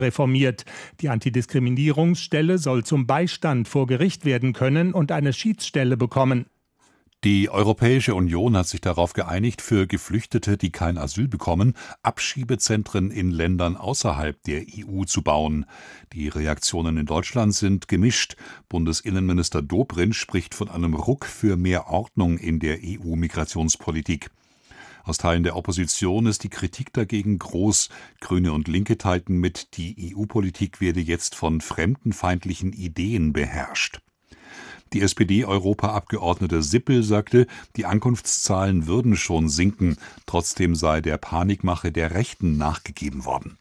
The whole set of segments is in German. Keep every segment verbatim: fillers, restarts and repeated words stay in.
reformiert. Die Antidiskriminierungsstelle soll zum Beistand vor Gericht werden können und eine Schiedsstelle bekommen. Die Europäische Union hat sich darauf geeinigt, für Geflüchtete, die kein Asyl bekommen, Abschiebezentren in Ländern außerhalb der E U zu bauen. Die Reaktionen in Deutschland sind gemischt. Bundesinnenminister Dobrindt spricht von einem Ruck für mehr Ordnung in der E U-Migrationspolitik. Aus Teilen der Opposition ist die Kritik dagegen groß. Grüne und Linke teilten mit, die E U-Politik werde jetzt von fremdenfeindlichen Ideen beherrscht. Die S P D-Europaabgeordnete Sippel sagte, die Ankunftszahlen würden schon sinken, trotzdem sei der Panikmache der Rechten nachgegeben worden.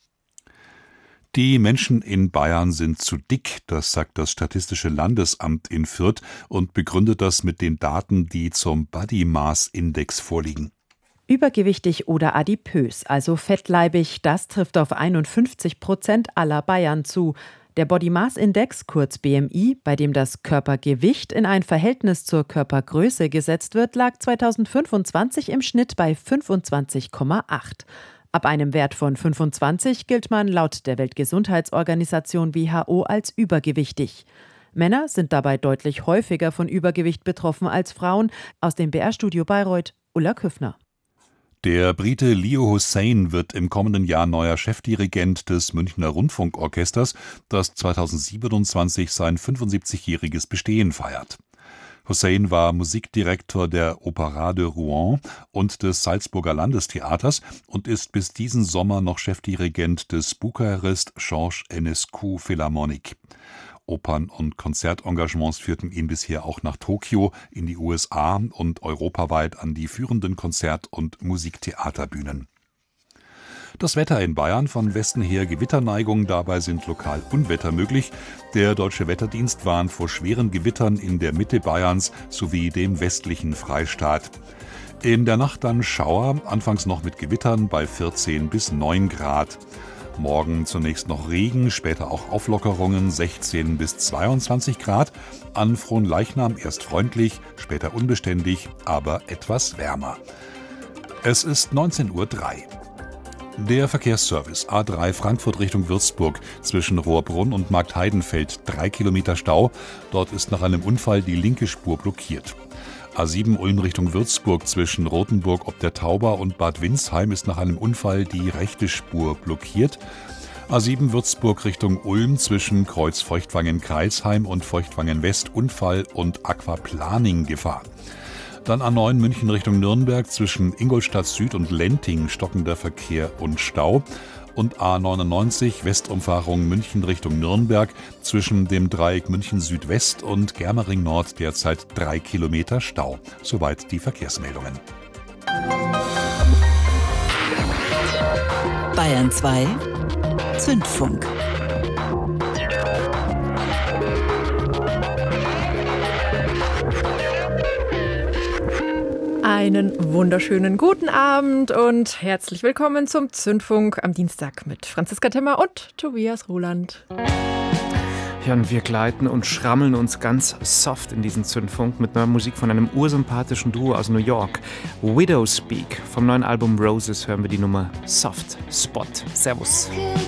Die Menschen in Bayern sind zu dick, das sagt das Statistische Landesamt in Fürth und begründet das mit den Daten, die zum Body Mass Index vorliegen. Übergewichtig oder adipös, also fettleibig, das trifft auf einundfünfzig Prozent aller Bayern zu. Der Body Mass Index, kurz B M I, bei dem das Körpergewicht in ein Verhältnis zur Körpergröße gesetzt wird, lag zweitausendfünfundzwanzig im Schnitt bei fünfundzwanzig Komma acht. Ab einem Wert von fünfundzwanzig gilt man laut der Weltgesundheitsorganisation W H O als übergewichtig. Männer sind dabei deutlich häufiger von Übergewicht betroffen als Frauen. Aus dem B R-Studio Bayreuth, Ulla Küffner. Der Brite Leo Hussein wird im kommenden Jahr neuer Chefdirigent des Münchner Rundfunkorchesters, das zweitausendsiebenundzwanzig sein fünfundsiebzigjähriges Bestehen feiert. Hussein war Musikdirektor der Opéra de Rouen und des Salzburger Landestheaters und ist bis diesen Sommer noch Chefdirigent des Bukarest Georges Enescu Philharmonic. Opern- und Konzertengagements führten ihn bisher auch nach Tokio, in die U S A und europaweit an die führenden Konzert- und Musiktheaterbühnen. Das Wetter in Bayern: von Westen her Gewitterneigung, dabei sind lokal Unwetter möglich. Der Deutsche Wetterdienst warnt vor schweren Gewittern in der Mitte Bayerns sowie dem westlichen Freistaat. In der Nacht dann Schauer, anfangs noch mit Gewittern bei vierzehn bis neun Grad. Morgen zunächst noch Regen, später auch Auflockerungen, sechzehn bis zweiundzwanzig Grad. An Fronleichnam erst freundlich, später unbeständig, aber etwas wärmer. Es ist neunzehn Uhr drei. Der Verkehrsservice A drei Frankfurt Richtung Würzburg zwischen Rohrbrunn und Marktheidenfeld drei Kilometer Stau. Dort ist nach einem Unfall die linke Spur blockiert. A sieben Ulm Richtung Würzburg zwischen Rothenburg ob der Tauber und Bad Windsheim ist nach einem Unfall die rechte Spur blockiert. A sieben Würzburg Richtung Ulm zwischen Kreuz Feuchtwangen-Kreisheim und Feuchtwangen-West Unfall und Aquaplaning Gefahr. Dann A neun München Richtung Nürnberg zwischen Ingolstadt Süd und Lenting stockender Verkehr und Stau. Und A neunundneunzig Westumfahrung München Richtung Nürnberg zwischen dem Dreieck München Südwest und Germering Nord derzeit drei Kilometer Stau. Soweit die Verkehrsmeldungen. Bayern zwei Zündfunk. Einen wunderschönen guten Abend und herzlich willkommen zum Zündfunk am Dienstag mit Franziska Timmer und Tobias Ruland. Ja, und wir gleiten und schrammeln uns ganz soft in diesen Zündfunk mit neuer Musik von einem ursympathischen Duo aus New York. Widowspeak. Vom neuen Album Roses hören wir die Nummer Soft Spot. Servus.